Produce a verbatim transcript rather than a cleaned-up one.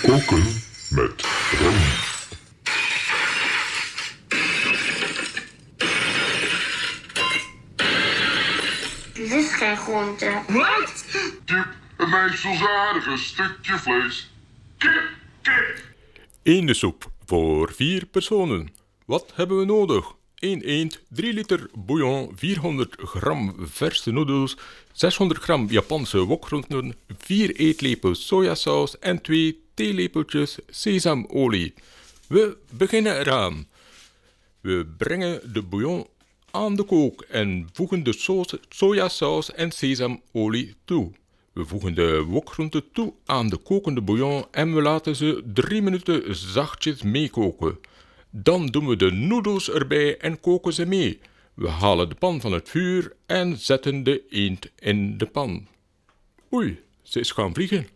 Koken met Ron. Dit is geen groente. Wat? Kip, een meisselzadige stukje vlees. Kip, kip. Eendensoep voor vier personen. Wat hebben we nodig? één eend, drie liter bouillon, vierhonderd gram verse noedels, zeshonderd gram Japanse wokgroenten, vier eetlepels sojasaus en twee theelepeltjes sesamolie. We beginnen eraan. We brengen de bouillon aan de kook en voegen de soos, sojasaus en sesamolie toe. We voegen de wokgroenten toe aan de kokende bouillon en we laten ze drie minuten zachtjes meekoken. Dan doen we de noedels erbij en koken ze mee. We halen de pan van het vuur en zetten de eend in de pan. Oei, ze is gaan vliegen.